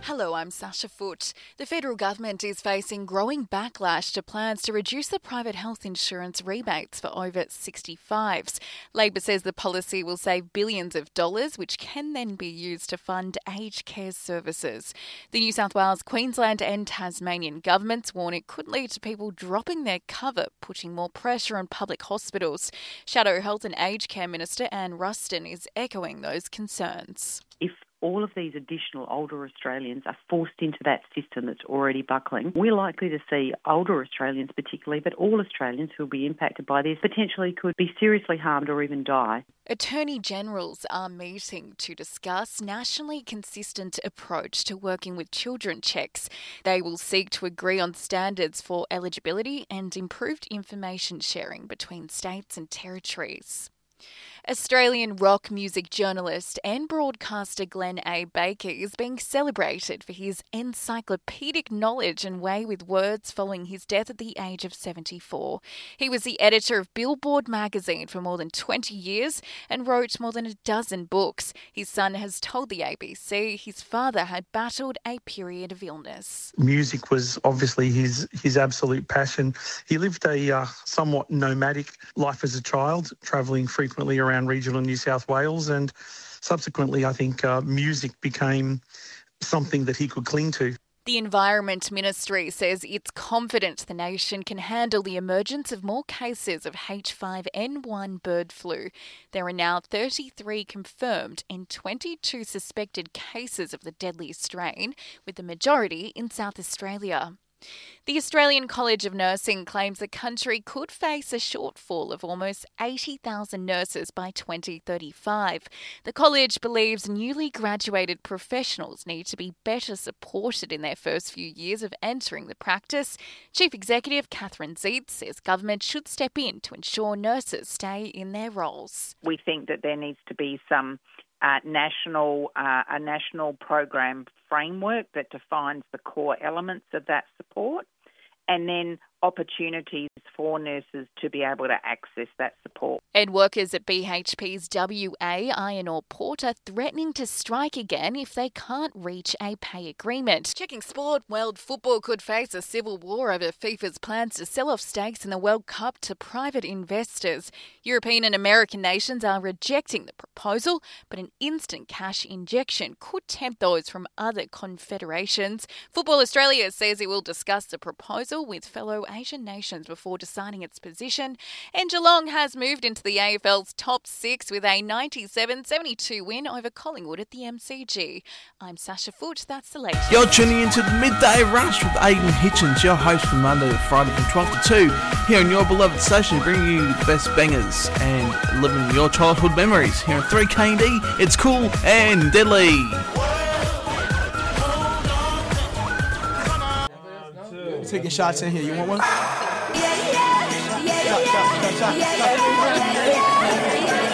Hello, I'm Sasha Foote. The federal government is facing growing backlash to plans to reduce the private health insurance rebates for over 65s. Labor says the policy will save billions of dollars, which can then be used to fund aged care services. The New South Wales, Queensland and Tasmanian governments warn it could lead to people dropping their cover, putting more pressure on public hospitals. Shadow Health and Aged Care Minister Anne Ruston is echoing those concerns. If all of these additional older Australians are forced into that system that's already buckling, we're likely to see older Australians particularly, but all Australians who will be impacted by this potentially could be seriously harmed or even die. Attorney Generals are meeting to discuss nationally consistent approach to working with children checks. They will seek to agree on standards for eligibility and improved information sharing between states and territories. Australian rock music journalist and broadcaster Glenn A. Baker is being celebrated for his encyclopedic knowledge and way with words following his death at the age of 74. He was the editor of Billboard magazine for more than 20 years and wrote more than a dozen books. His son has told the ABC his father had battled a period of illness. Music was obviously his absolute passion. He lived a somewhat nomadic life as a child, travelling frequently around regional New South Wales, and subsequently I think music became something that he could cling to. The Environment Ministry says it's confident the nation can handle the emergence of more cases of H5N1 bird flu. There are now 33 confirmed and 22 suspected cases of the deadly strain, with the majority in South Australia. The Australian College of Nursing claims the country could face a shortfall of almost 80,000 nurses by 2035. The college believes newly graduated professionals need to be better supported in their first few years of entering the practice. Chief Executive Catherine Zeitz says government should step in to ensure nurses stay in their roles. We think that there needs to be some a national program framework that defines the core elements of that support, and then opportunities for nurses to be able to access that support. And workers at BHP's WA iron ore port are threatening to strike again if they can't reach a pay agreement. Checking sport, world football could face a civil war over FIFA's plans to sell off stakes in the World Cup to private investors. European and American nations are rejecting the proposal, but an instant cash injection could tempt those from other confederations. Football Australia says it will discuss the proposal with fellow Asian nations before deciding its position. And Geelong has moved into the AFL's top 6 with a 97-72 win over Collingwood at the MCG. I'm Sasha Foote, that's the latest. You're tuning into the Midday Rush with Aidan Hitchens, your host from Monday to Friday from 12 to 2, here on your beloved station, bringing you the best bangers and living your childhood memories. Here on 3KD, it's cool and deadly. Taking shots in here. You want one? Yeah.